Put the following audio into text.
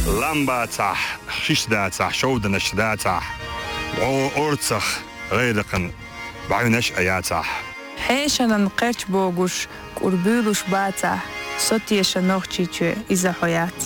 لامباتح خشداتح شودنش داتح وأورتخ غيرقن بعينش أياتح حيشنا قرش بوغوش قربولوش باتح صوتيش نوخشيچو إذا حيات